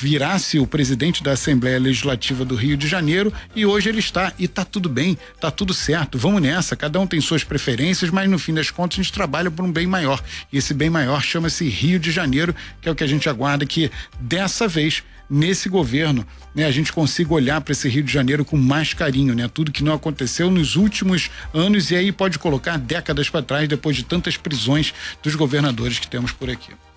virasse o presidente da Assembleia Legislativa do Rio de Janeiro, e hoje ele está, e tá tudo bem, tá tudo certo, vamos nessa, cada um tem suas preferências, mas no fim das contas a gente trabalha por um bem maior, e esse bem maior chama-se Rio de Janeiro, que é o que a gente aguarda que dessa vez, nesse governo, né, a gente consiga olhar para esse Rio de Janeiro com mais carinho, né? Tudo que não aconteceu nos últimos anos, e aí pode colocar décadas para trás, depois de tantas prisões dos governadores que temos por aqui.